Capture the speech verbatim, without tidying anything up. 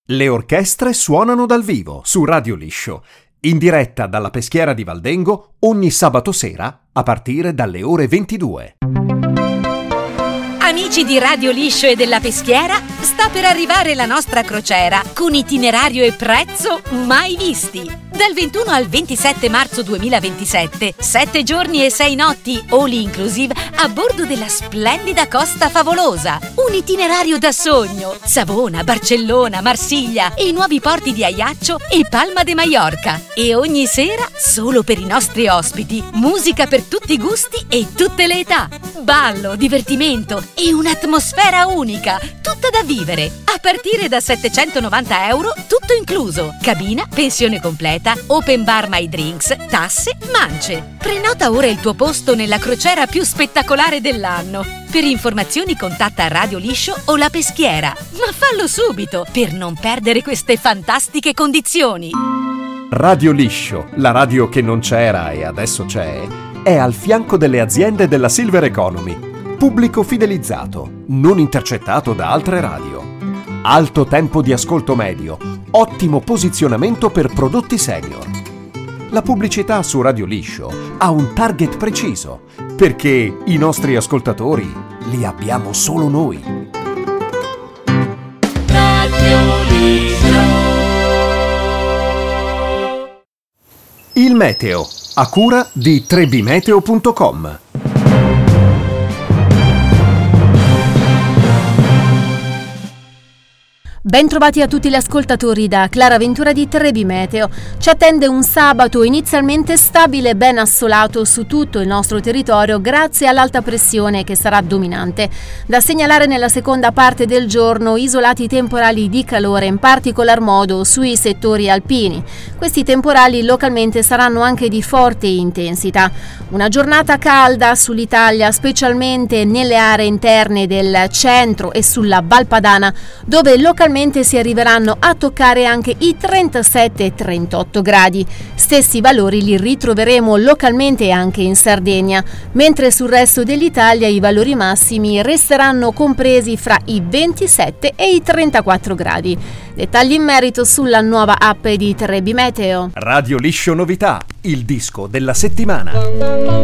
Le orchestre suonano dal vivo su Radio Liscio, in diretta dalla Peschiera di Valdengo ogni sabato sera a partire dalle ore ventidue. Amici di Radio Liscio e della Peschiera, sta per arrivare la nostra crociera con itinerario e prezzo mai visti. Dal ventuno al ventisette marzo duemilaventisette, sette giorni e sei notti, all inclusive, a bordo della splendida Costa Favolosa. Un itinerario da sogno. Savona, Barcellona, Marsiglia e i nuovi porti di Ajaccio e Palma de Mallorca. E ogni sera, solo per i nostri ospiti, musica per tutti i gusti e tutte le età. Ballo, divertimento e un'atmosfera unica, tutta da vivere. A partire da settecentonovanta euro, tutto incluso. Cabina, pensione completa, open bar my drinks, tasse, mance. Prenota ora il tuo posto nella crociera più spettacolare dell'anno. Per informazioni contatta Radio Liscio o La Peschiera. Ma fallo subito per non perdere queste fantastiche condizioni. Radio Liscio, la radio che non c'era e adesso c'è, è al fianco delle aziende della Silver Economy. Pubblico fidelizzato, non intercettato da altre radio. Alto tempo di ascolto medio, ottimo posizionamento per prodotti senior. La pubblicità su Radio Liscio ha un target preciso, perché i nostri ascoltatori li abbiamo solo noi. Radio Liscio. Il meteo, a cura di tre b meteo punto com. Bentrovati a tutti gli ascoltatori da Clara Ventura di tre B Meteo. Ci attende un sabato inizialmente stabile e ben assolato su tutto il nostro territorio grazie all'alta pressione che sarà dominante. Da segnalare nella seconda parte del giorno isolati temporali di calore, in particolar modo sui settori alpini. Questi temporali localmente saranno anche di forte intensità. Una giornata calda sull'Italia, specialmente nelle aree interne del centro e sulla Val Padana, dove localmente si arriveranno a toccare anche i trentasette trentotto gradi. Stessi valori li ritroveremo localmente anche in Sardegna, mentre sul resto dell'Italia i valori massimi resteranno compresi fra i ventisette e i trentaquattro gradi. Dettagli in merito sulla nuova app di tre B Meteo. Radio Liscio Novità, il disco della settimana.